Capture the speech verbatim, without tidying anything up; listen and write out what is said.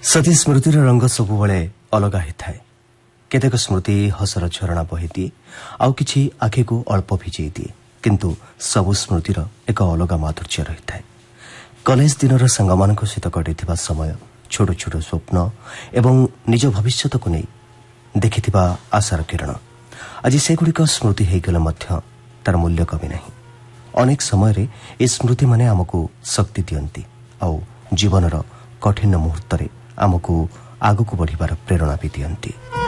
सती स्मृतिर रंग सबुबले अलग ही थाए। केतेक स्मृति हसर झरणा बही दिए आउ किछि आखिको अल्प भिजई दिए, किंतु सबु स्मृतिर एक अलग माधुर्य रही थाए। कॉलेज दिनर सांगमानक सहित कटिथिबा समय, छोट छोट स्वप्न एवं निज भविष्यत को नहीं देखिथिबा आशार किरण आज सेगुड़िक स्मृति होगले मध्य तार मूल्य कमी नहीं। अनेक समय ए स्मृति माने आमको शक्ति दियंती आउ जीवनर कठिन मुहूर्त आमको आगको बढ़िबार प्रेरणा भी दियंती।